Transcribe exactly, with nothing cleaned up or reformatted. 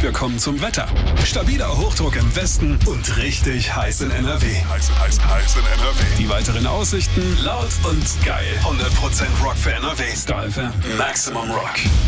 Wir kommen zum Wetter. Stabiler Hochdruck im Westen und richtig heiß in N R W. Heiß, heiß, heiß in N R W. Die weiteren Aussichten laut und geil. hundert Prozent Rock für N R W. Star F M. Maximum Rock.